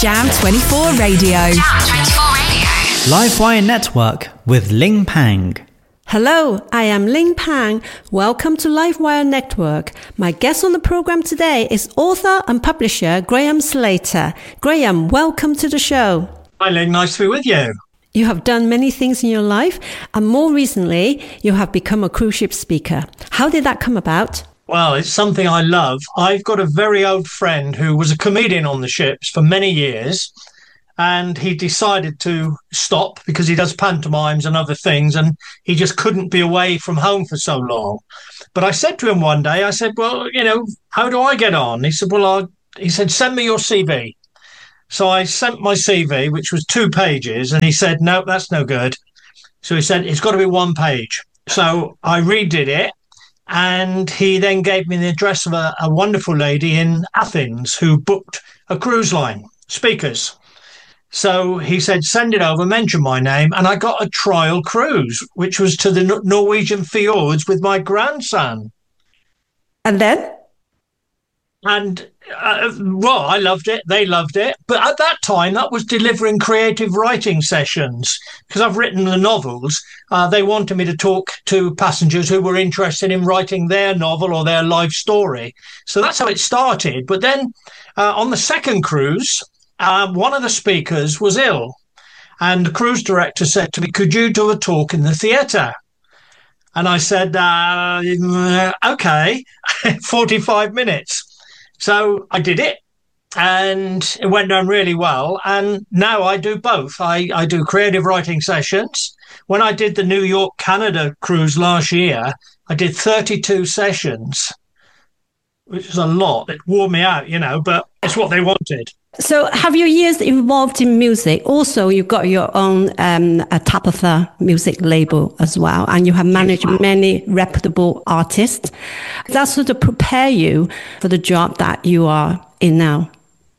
Jam 24 Radio. Jam 24 Radio. Livewire Network with Ling Pang. Hello, I am Ling Pang. Welcome to Livewire Network. My guest on the program today is author and publisher Graham Slater. Graham, welcome to the show. Hi Ling, nice to be with you. You have done many things in your life, and more recently, you have become a cruise ship speaker. How did that come about? Well, it's something I love. I've got a very old friend who was a comedian on the ships for many years, and he decided to stop because he does pantomimes and other things, and he just couldn't be away from home for so long. But I said to him one day, I said, well, how do I get on? He said, he said, send me your CV. So I sent my CV, which was 2 pages, and he said, no, that's no good. So he said, it's got to be 1 page. So I redid it, and he then gave me the address of a wonderful lady in Athens who booked a cruise line, speakers. So he said, send it over, mention my name, and I got a trial cruise, which was to the Norwegian fjords with my grandson. And then? And, I loved it. They loved it. But at that time, that was delivering creative writing sessions. Because I've written the novels, they wanted me to talk to passengers who were interested in writing their novel or their life story. So that's how it started. But then on the second cruise, one of the speakers was ill. And the cruise director said to me, could you do a talk in the theatre? And I said, okay, 45 minutes. So I did it, and it went down really well. And now I do both. I do creative writing sessions. When I did the New York, Canada cruise last year, I did 32 sessions, which is a lot. It wore me out, but it's what they wanted. So have your years involved in music? Also, you've got your own Tabitha music label as well, and you have managed many reputable artists. That sort of prepare you for the job that you are in now?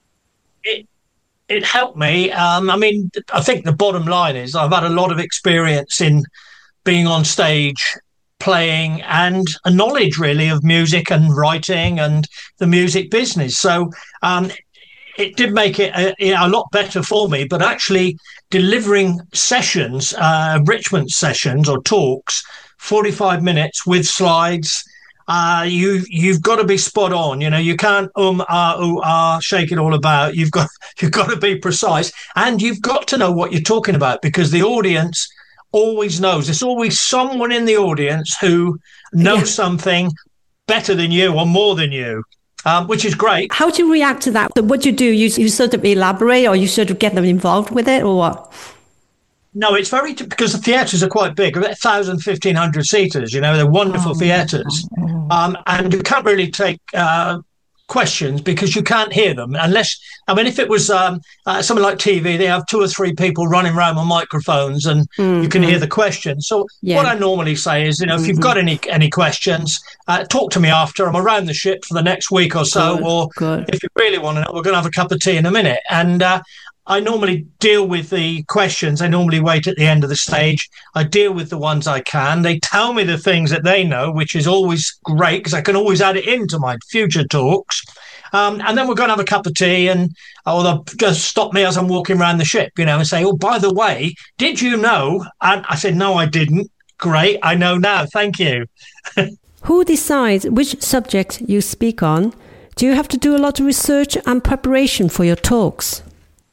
It helped me. I think the bottom line is I've had a lot of experience in being on stage, playing, and a knowledge really of music and writing and the music business. So it did make it a lot better for me, but actually delivering sessions, enrichment sessions or talks, 45 minutes with slides, you've got to be spot on. You can't shake it all about. You've got to be precise, and you've got to know what you're talking about, because the audience always knows. There's always someone in the audience who knows something better than you or more than you. Which is great. How do you react to that? What do you do? You sort of elaborate, or you sort of get them involved with it, or what? No, it's because the theatres are quite big, about 1,000, 1,500 seaters, they're wonderful theatres. And you can't really take questions because you can't hear them unless, if it was something like TV, they have 2 or 3 people running around with microphones and you can hear the questions. So what I normally say is, if you've got any questions, talk to me after. I'm around the ship for the next week or so, if you really want to know, we're going to have a cup of tea in a minute. And I normally deal with the questions. I normally wait at the end of the stage. I deal with the ones I can. They tell me the things that they know, which is always great because I can always add it into my future talks. And then we're going to have a cup of tea, or they'll just stop me as I'm walking around the ship, and say, oh, by the way, did you know? And I said, no, I didn't. Great. I know now. Thank you. Who decides which subject you speak on? Do you have to do a lot of research and preparation for your talks?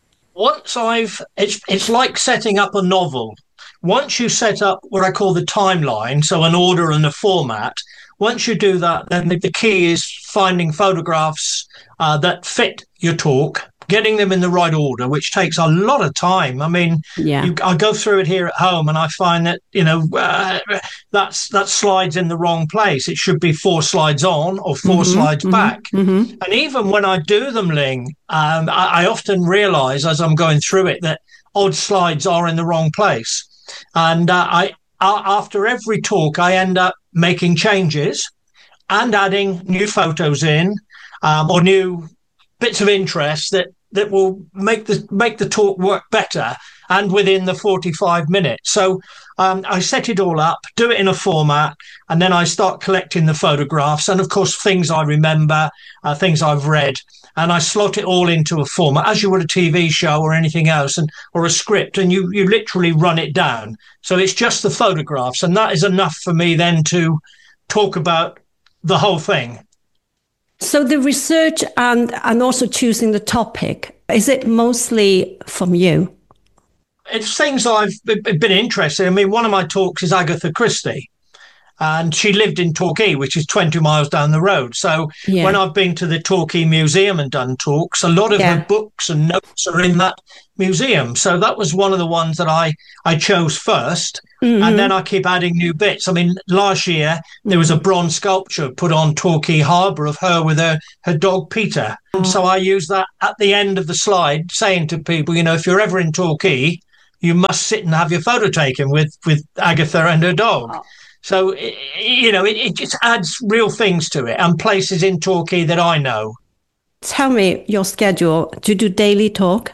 It's like setting up a novel. Once you set up what I call the timeline, so an order and a format, once you do that, then the key is finding photographs that fit your talk, getting them in the right order, which takes a lot of time. I go through it here at home and I find that, that slide's in the wrong place. It should be 4 slides on or 4 slides back. And even when I do them, Ling, I often realize as I'm going through it that odd slides are in the wrong place. And after every talk, I end up making changes and adding new photos in or new bits of interest that will make the talk work better and within the 45 minutes. So I set it all up, do it in a format, and then I start collecting the photographs and, of course, things I remember, things I've read. and I slot it all into a format as you would a TV show or anything else, and or a script, and you literally run it down. So it's just the photographs, and that is enough for me then to talk about the whole thing. So the research and also choosing the topic, is it mostly from you? It's things I've been interested in. I mean, one of my talks is Agatha Christie, and she lived in Torquay, which is 20 miles down the road. So when I've been to the Torquay Museum and done talks, a lot of her books and notes are in that museum. So that was one of the ones that I chose first. Mm-hmm. And then I keep adding new bits. I mean, last year there was a bronze sculpture put on Torquay Harbour of her with her dog Peter. And so I use that at the end of the slide, saying to people, you know, if you're ever in Torquay, you must sit and have your photo taken with Agatha and her dog. So, you know, it just adds real things to it, and places in Torquay that I know. Tell me your schedule. Do you do daily talk?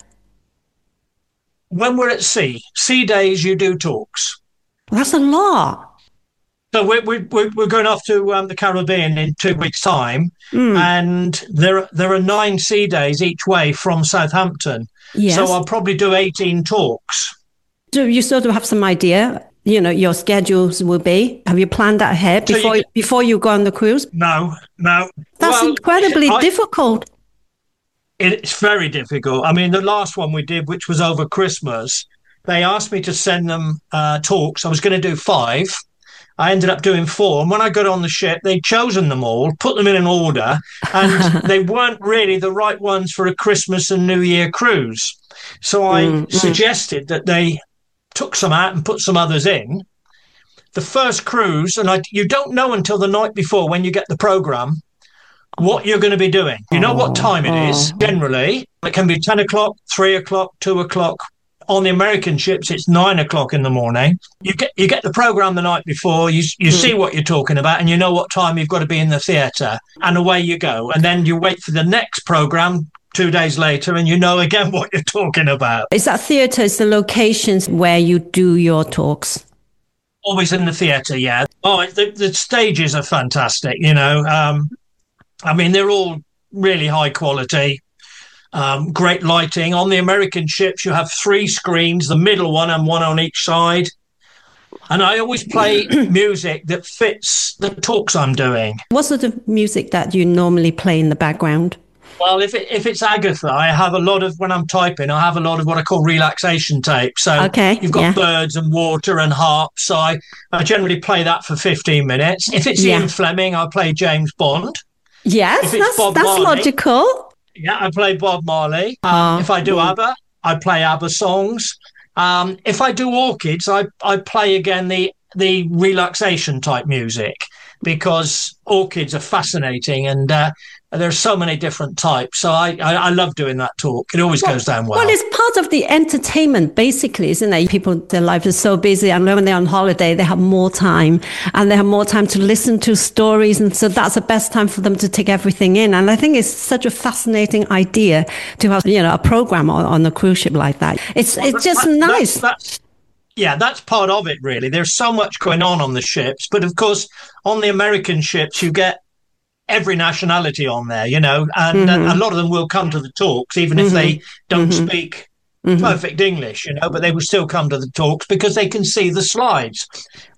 When we're at sea days, you do talks. That's a lot. So we're going off to the Caribbean in 2 weeks' time, and there are 9 sea days each way from Southampton. Yes. So I'll probably do 18 talks. Do you sort of have some idea, you know, your schedules will be? Have you planned that ahead before you go on the cruise? No. That's incredibly difficult. It's very difficult. I mean, the last one we did, which was over Christmas, they asked me to send them talks. I was going to do 5. I ended up doing 4. And when I got on the ship, they'd chosen them all, put them in an order, and they weren't really the right ones for a Christmas and New Year cruise. So I suggested that they took some out and put some others in. The first cruise, and you don't know until the night before when you get the programme what you're going to be doing. You know what time it is, generally. It can be 10 o'clock, 3 o'clock, 2 o'clock. On the American ships, it's 9 o'clock in the morning. You get the programme the night before, you see what you're talking about, and you know what time you've got to be in the theatre, and away you go. And then you wait for the next programme 2 days later, and you know again what you're talking about. Is that theatre, is the locations where you do your talks? Always in the theatre, yeah. Oh, the stages are fantastic, you know. I mean, they're all really high quality. Great lighting. On the American ships, you have 3 screens, the middle one and one on each side. And I always play music that fits the talks I'm doing. What sort of music that you normally play in the background? Well, if it's Agatha, I have a lot of, when I'm typing, I have a lot of what I call relaxation tape. So you've got birds and water and harps. So I generally play that for 15 minutes. If it's Ian Fleming, I play James Bond. Yes, that's logical. Yeah, I play Bob Marley. If I do ABBA, I play ABBA songs. If I do Orchids, I play again the relaxation type music, because orchids are fascinating, and there's so many different types. So I love doing that talk. It always goes down well. Well, it's part of the entertainment, basically, isn't it? People, their life is so busy, and when they're on holiday, they have more time, and they have more time to listen to stories. And so that's the best time for them to take everything in. And I think it's such a fascinating idea to have, you know, a program on a cruise ship like that. It's just nice. That's part of it, really. There's so much going on the ships. But of course, on the American ships, you get every nationality on there, you know, and a lot of them will come to the talks, even if they don't speak perfect English, you know, but they will still come to the talks because they can see the slides.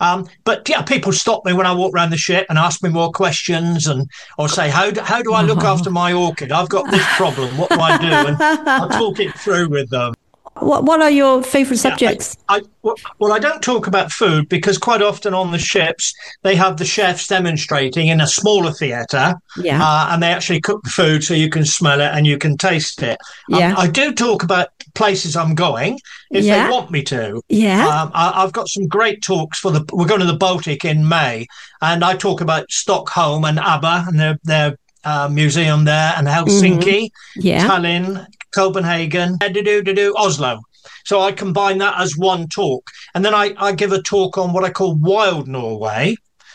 But yeah, people stop me when I walk around the ship and ask me more questions, or say, how do I look after my orchid? I've got this problem. What do I do? And I'll talk it through with them. What are your favourite subjects? I don't talk about food, because quite often on the ships they have the chefs demonstrating in a smaller theatre, and they actually cook the food so you can smell it and you can taste it. I do talk about places I'm going if they want me to. I've got some great talks we're going to the Baltic in May, and I talk about Stockholm and ABBA and their museum there, and Helsinki, Tallinn, Copenhagen, Oslo. So I combine that as one talk. And then I give a talk on what I call Wild Norway,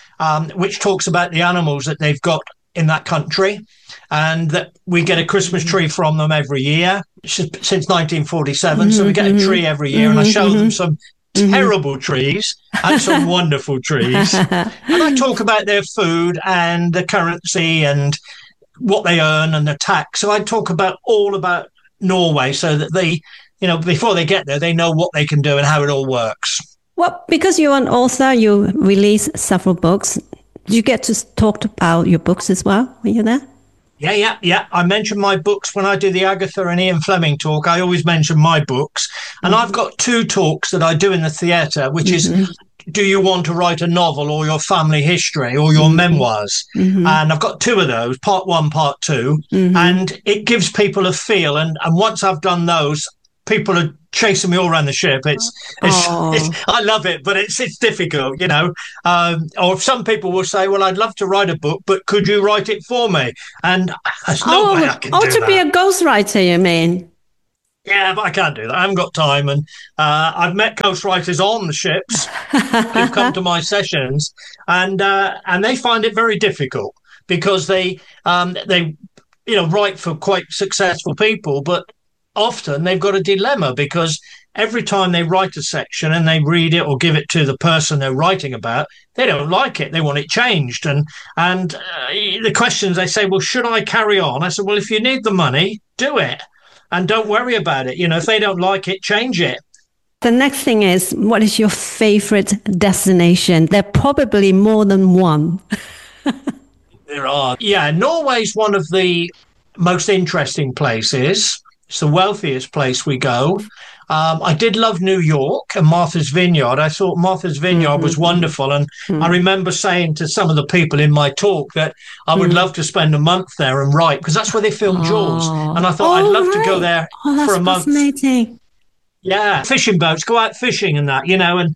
which talks about the animals that they've got in that country, and that we get a Christmas tree from them every year since 1947. So we get a tree every year, and I show them some terrible trees and some wonderful trees. And I talk about their food and the currency and what they earn and the tax. So I talk all about Norway so that they, before they get there, they know what they can do and how it all works. Well, because you're an author, you release several books. Do you get to talk about your books as well when you're there? Yeah. I mention my books when I do the Agatha and Ian Fleming talk. I always mention my books. And I've got 2 talks that I do in the theatre, which is, do you want to write a novel or your family history or your memoirs? And I've got 2 of those, part 1, part 2. And it gives people a feel. And once I've done those, people are chasing me all around the ship. It's I love it, but it's difficult, or some people will say, well, I'd love to write a book, but could you write it for me? And there's no way I can do that. To be a ghostwriter, you mean? Yeah, but I can't do that. I haven't got time. And I've met ghostwriters on the ships who've come to my sessions, and they find it very difficult because they write for quite successful people, but often they've got a dilemma because every time they write a section and they read it or give it to the person they're writing about, they don't like it. They want it changed. And the questions, they say, well, should I carry on? I said, well, if you need the money, do it. And don't worry about it. If they don't like it, change it. The next thing is, what is your favorite destination? There are probably more than one. There are. Yeah, Norway's one of the most interesting places. It's the wealthiest place we go. I did love New York and Martha's Vineyard. I thought Martha's Vineyard was wonderful. And I remember saying to some of the people in my talk that I would love to spend a month there and write, because that's where they filmed Jaws. And I thought I'd love to go there for a month. Fascinating. Yeah, fishing boats, go out fishing and that, and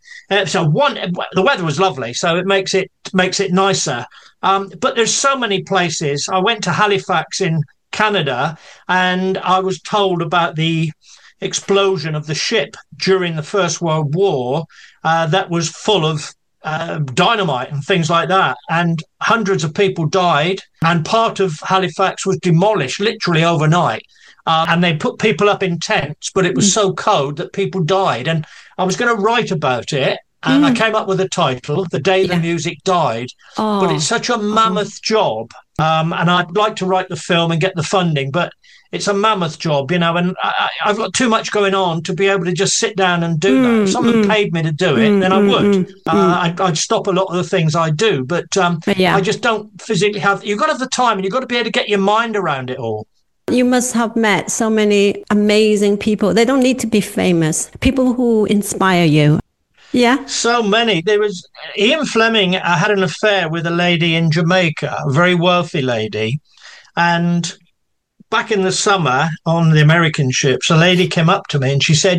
the weather was lovely, so it makes it nicer. But there's so many places. I went to Halifax in Canada, and I was told about the explosion of the ship during the First World War that was full of dynamite and things like that, and hundreds of people died, and part of Halifax was demolished literally overnight, and they put people up in tents, but it was so cold that people died. And I was going to write about it, and I came up with a title, The Day the Music Died. But it's such a mammoth job. And I'd like to write the film and get the funding, but it's a mammoth job, and I've got too much going on to be able to just sit down and do that. If someone paid me to do it, then I would. I'd stop a lot of the things I do, but I just don't physically have. You've got to have the time, and you've got to be able to get your mind around it all. You must have met so many amazing people. They don't need to be famous. People who inspire you. Yeah. So many. There was Ian Fleming had an affair with a lady in Jamaica, a very wealthy lady. And back in the summer on the American ships, a lady came up to me and she said,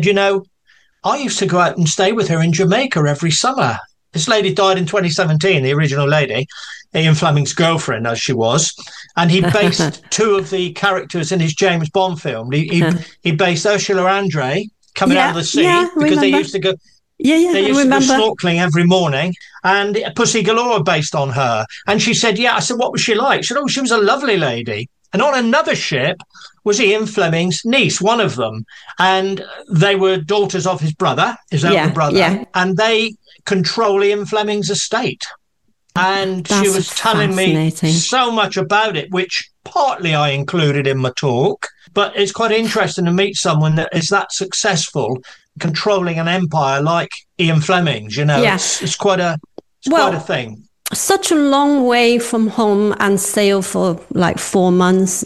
I used to go out and stay with her in Jamaica every summer. This lady died in 2017, the original lady, Ian Fleming's girlfriend, as she was. And he based 2 of the characters in his James Bond film. He based Ursula Andress coming out of the sea because they used to go. They used to go snorkeling every morning, and Pussy Galore based on her. And she said, I said, what was she like? She said, she was a lovely lady. And on another ship was Ian Fleming's niece, one of them. And they were daughters of his brother, his elder brother. And they control Ian Fleming's estate. And she was telling me so much about it, which partly I included in my talk. But it's quite interesting to meet someone that is that successful, controlling an empire like Ian Fleming's. It's quite a thing. Such a long way from home and sail for like 4 months.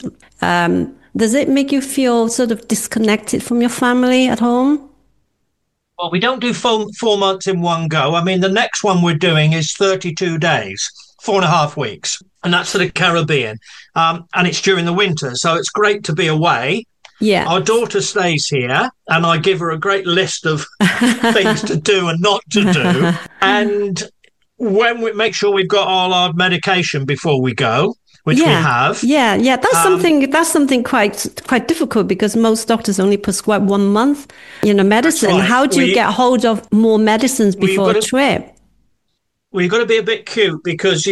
Does it make you feel sort of disconnected from your family at home? Well, we don't do 4 months in one go. I mean, the next one we're doing is 32 days, 4.5 weeks, and that's to the Caribbean. And it's during the winter, so it's great to be away. Yeah. Our daughter stays here, and I give her a great list of things to do and not to do. And when we make sure we've got all our medication before we go, which we have. Yeah. That's something quite difficult, because most doctors only prescribe 1 month, medicine. Right. How do you get hold of more medicines before a trip? Well, you've got to be a bit cute, because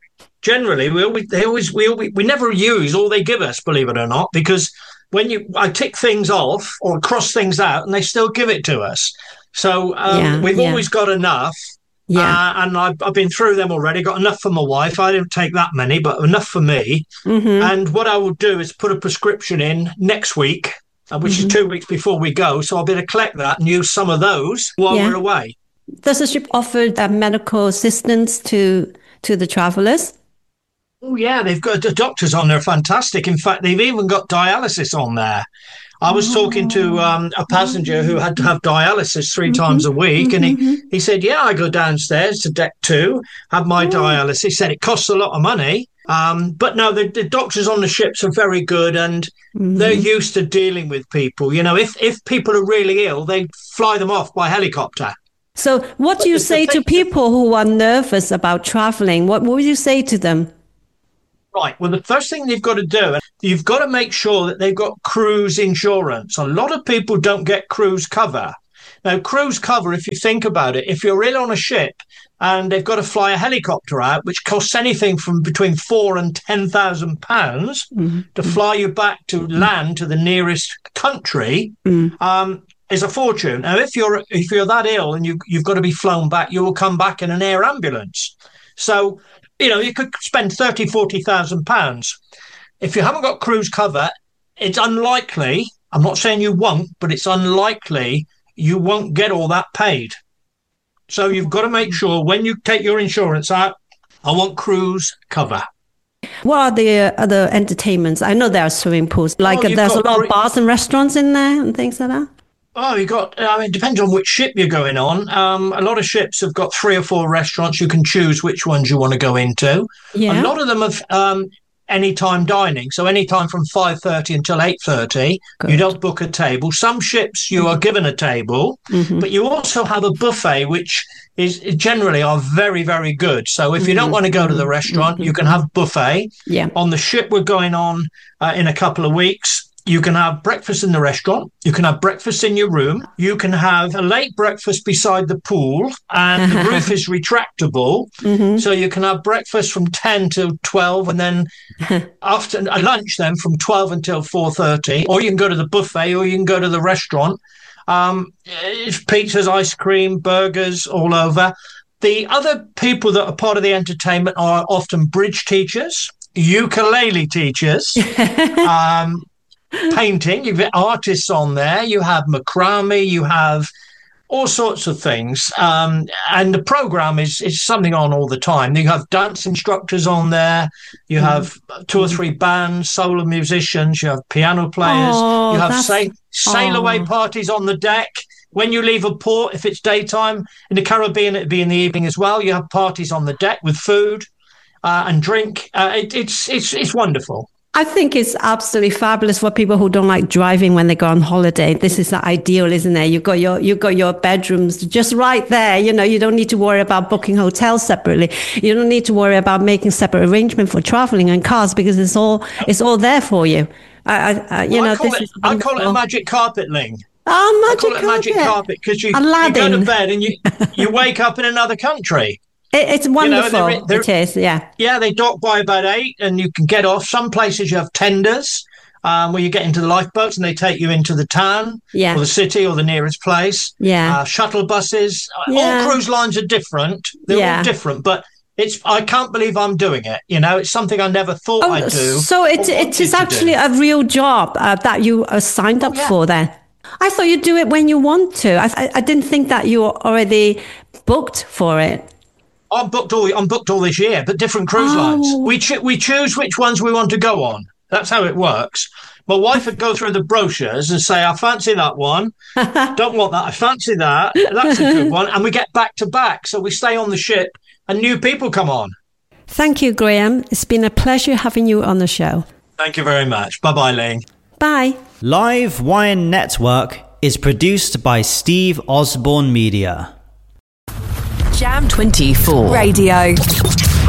we never use all they give us, believe it or not, because I tick things off or cross things out and they still give it to us. So we've always got enough. Yeah. And I've been through them already. Got enough for my wife. I didn't take that many, but enough for me. And what I will do is put a prescription in next week, which is 2 weeks before we go. So I'll be able to collect that and use some of those while we're away. Does the ship offer medical assistance to the travelers? Oh, yeah. They've got the doctors on there. Fantastic. In fact, they've even got dialysis on there. I was talking to a passenger who had to have dialysis 3 times a week. And he said, yeah, I go downstairs to deck 2, have my dialysis. He said it costs a lot of money. But no, the doctors on the ships are very good, and they're used to dealing with people. You know, if people are really ill, they fly them off by helicopter. So what do you say to people who are nervous about traveling? What would you say to them? Right. Well, the first thing you've got to do, you've got to make sure that they've got cruise insurance. A lot of people don't get cruise cover. Now, cruise cover, if you think about it, if you're ill on a ship and they've got to fly a helicopter out, which costs anything from between £4,000 and £10,000 to fly you back to land to the nearest country, is a fortune. Now, if you're that ill and you've got to be flown back, you will come back in an air ambulance. So, you know, you could spend £30,000-40,000. If you haven't got cruise cover, it's unlikely, I'm not saying you won't, but it's unlikely you won't get all that paid. So you've got to make sure when you take your insurance out, I want cruise cover. What are the other entertainments? I know there are swimming pools. Like there's a lot of bars and restaurants in there and things like that. Oh, it depends on which ship you're going on. A lot of ships have got 3 or 4 restaurants. You can choose which ones you want to go into. Yeah. A lot of them have anytime dining. So anytime from 5:30 until 8:30, you don't book a table. Some ships you are given a table, but you also have a buffet, which is generally are very, very good. So if you don't want to go to the restaurant, you can have buffet. Yeah. On the ship we're going on in a couple of weeks, you can have breakfast in the restaurant. You can have breakfast in your room. You can have a late breakfast beside the pool, and the roof is retractable. So you can have breakfast from 10 to 12, and then after lunch then from 12 until 4:30. Or you can go to the buffet, or you can go to the restaurant. It's pizzas, ice cream, burgers all over. The other people that are part of the entertainment are often bridge teachers, ukulele teachers, painting. You've got artists on there. You have macrame. You have all sorts of things. And the program is something on all the time. You have dance instructors on there. You have 2 or 3 bands, solo musicians. You have piano players. You have sail away parties on the deck. When you leave a port, if it's daytime, in the Caribbean, it'd be in the evening as well. You have parties on the deck with food and drink. It's wonderful. I think it's absolutely fabulous for people who don't like driving when they go on holiday. This is the ideal, isn't it? You got your bedrooms just right there. You know, you don't need to worry about booking hotels separately. You don't need to worry about making separate arrangement for traveling and cars, because it's all there for you. I call it a magic carpet, Ling. Oh, I call it a magic carpet because you go to bed and you wake up in another country. It's wonderful. It is, yeah. Yeah, they dock by about 8 and you can get off. Some places you have tenders where you get into the lifeboats and they take you into the town or the city or the nearest place. Yeah. Shuttle buses. All cruise lines are different. They're all different, but I can't believe I'm doing it. You know, it's something I never thought I'd do. So it is actually a real job that you signed up for then. I thought you'd do it when you want to. I didn't think that you were already booked for it. I'm booked all this year, but different cruise lines. We choose which ones we want to go on. That's how it works. My wife would go through the brochures and say, I fancy that one. Don't want that. I fancy that. That's a good one. And we get back to back. So we stay on the ship and new people come on. Thank you, Graham. It's been a pleasure having you on the show. Thank you very much. Bye-bye, Ling. Bye. Live Wine Network is produced by Steve Osborne Media. Jam 24 Radio.